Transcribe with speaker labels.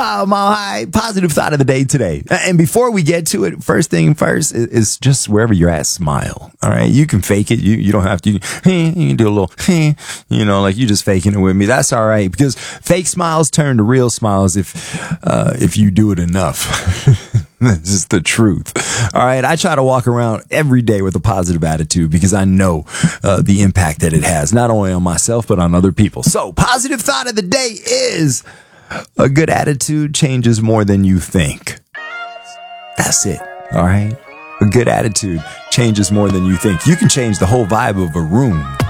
Speaker 1: Mile High, positive thought of the day today. And before we get to it, first thing first is just wherever you're at, smile. All right. You can fake it. You don't have to. You can do a little, like you just faking it with me. That's all right, because fake smiles turn to real smiles if you do it enough. That's just the truth. All right. I try to walk around every day with a positive attitude because I know the impact that it has, not only on myself, but on other people. So positive thought of the day is a good attitude changes more than you think. That's it. All right. A good attitude changes more than you think. You can change the whole vibe of a room